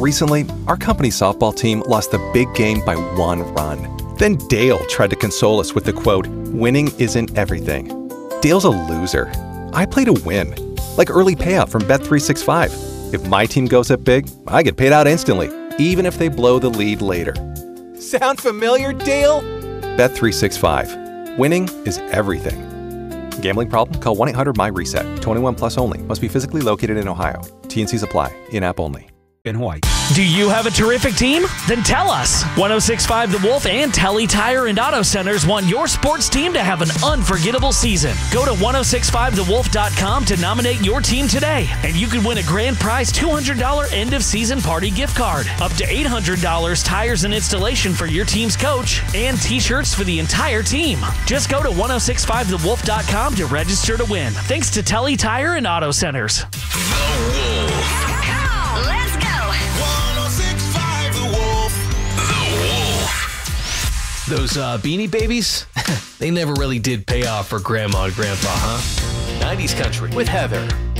Recently, our company's softball team lost the big game by 1 run. Then Dale tried to console us with the quote, "Winning isn't everything." Dale's a loser. I play to win, like early payout from Bet365. If my team goes up big, I get paid out instantly, even if they blow the lead later. Sound familiar, Dale? Bet365. Winning is everything. Gambling problem? Call 1-800-MY-RESET. 21 plus only. Must be physically located in Ohio. T&Cs apply. In-app only. In Hawaii. Do you have a terrific team? Then tell us. 106.5 The Wolf and Telly Tire and Auto Centers want your sports team to have an unforgettable season. Go to 1065thewolf.com to nominate your team today, and you could win a grand prize $200 end-of-season party gift card, up to $800 tires and installation for your team's coach, and T-shirts for the entire team. Just go to 1065thewolf.com to register to win. Thanks to Telly Tire and Auto Centers. Let's go. 106.5 The Wolf. The Wolf. Those Beanie Babies, they never really did pay off for Grandma and Grandpa, huh? 90s Country with Heather.